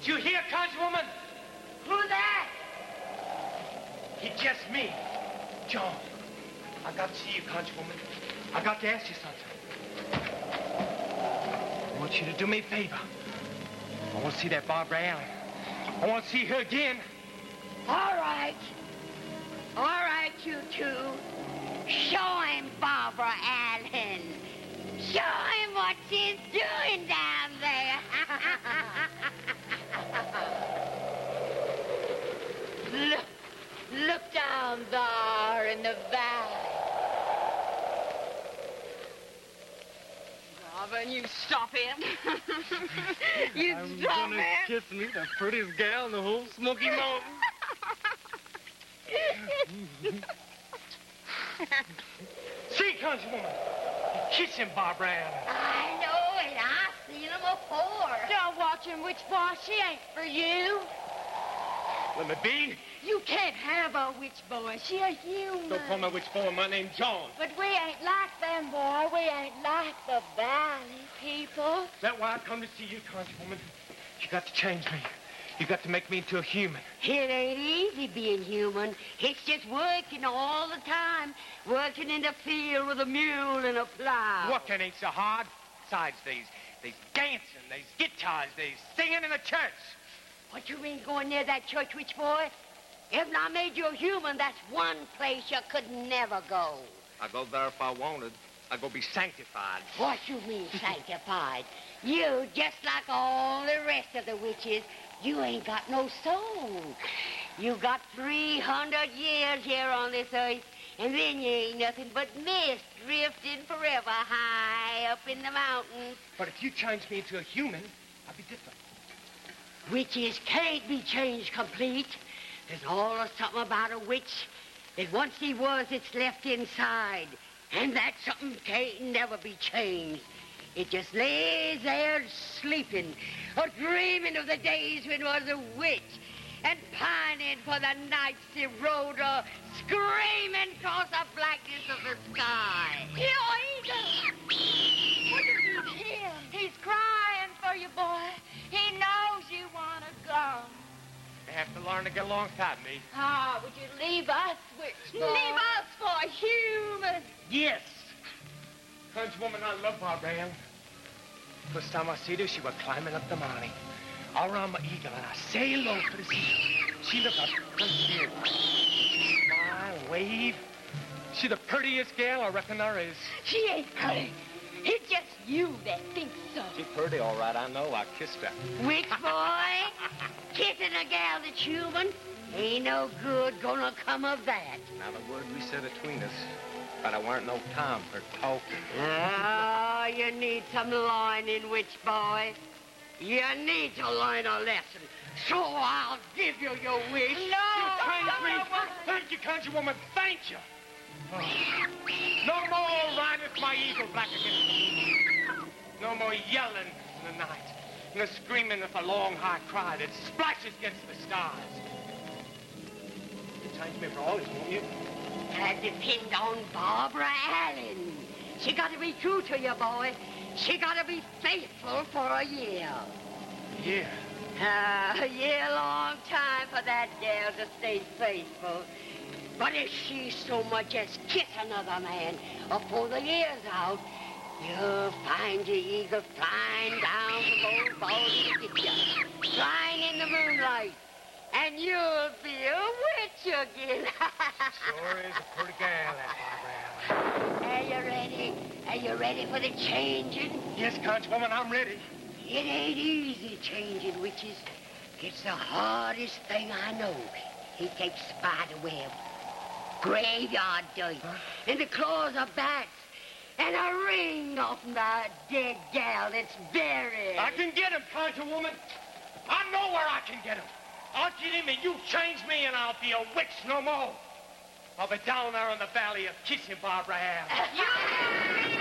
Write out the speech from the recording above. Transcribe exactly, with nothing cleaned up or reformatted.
you hear, Conjurwoman? Who's that? It's just me, John. I got to see you, Conjurwoman. I got to ask you something. I want you to do me a favor. I want to see that Barbara Allen. I want to see her again. All right. All right, you two. Show him Barbara Allen. Show him what she's doing down there. Look, look down there in the valley. Robin, you stop it. You I'm stop gonna it. kiss me, the prettiest gal in the whole Smoky Mountains. See, Conjurwoman, you're kissing Barbara Allen. I know it. I've seen him before. Don't watch him, witch boy. She ain't for you. Let me be. You can't have a witch boy. She a human. Don't call me which boy. My name's John. But we ain't like them, boy. We ain't like the valley people. That's why I come to see you, Conjurwoman. You got to change me. You got to make me into a human. It ain't easy being human. It's just working all the time. Working in the field with a mule and a plow. Working ain't so hard. Besides, there's, there's dancing, there's guitars, there's singing in the church. What you mean going near that church, witch boy? If I made you a human, that's one place you could never go. I go there if I wanted. I go be sanctified. What you mean sanctified? You, just like all the rest of the witches, you ain't got no soul. You got three hundred years here on this earth, and then you ain't nothing but mist drifting forever high up in the mountains. But if you change me into a human, I'll be different. Witches can't be changed complete. There's always something about a witch that once he was, it's left inside. And that something can't never be changed. It just lays there sleeping, or dreaming of the days when it was a witch, and pining for the nights he rode, or screaming across the blackness of the sky. Here, Eagle! What did you hear? He's crying for you, boy. He knows you want to go. You have to learn to get alongside me. Ah, would you leave us, witch boy? Leave us for human. Yes. Conjurwoman, I love Barbara Allen. First time I see her, she was climbing up the mountain. I run my eagle and I sail low for the sea. She looked up, come here. She smile, wave. She the prettiest gal I reckon there is. She ain't pretty. It's just you that thinks so. She's pretty, all right. I know. I kissed her. Witch boy, kissing a gal that's human, ain't no good gonna come of that. Now, the word we said between us, but I weren't no time for talking. Oh, you need some learning, witch boy. You need to learn a lesson. So I'll give you your wish. No! Thank me. Thank you, Conjurwoman. Thank you. Oh. No more riding with my eagle black against the moon. No more yelling in the night. No screaming with a long, high cry that splashes against the stars. You change me for always, won't you? That depends on Barbara Allen. She got to be true to you, boy. She got to be faithful for a year. Yeah. Uh, a year long time for that gal to stay faithful. But if she so much as kiss another man before the year's out, you'll find your eagle flying down from old Baldy to get you, flying in the moonlight, and you'll be a witch again. Sure is a pretty gal, that Barbara Allen. Are you ready? Are you ready for the changing? Yes, Conjurwoman, I'm ready. It ain't easy changing witches. It's the hardest thing I know. He takes spider web, graveyard dirt, huh? And the claws of bats, and a ring off my dead gal that's buried. I can get him, Conjurwoman. I know where I can get him. I'll get him, and you change me, and I'll be a witch no more. I'll be down there in the valley of kissing Barbara Allen.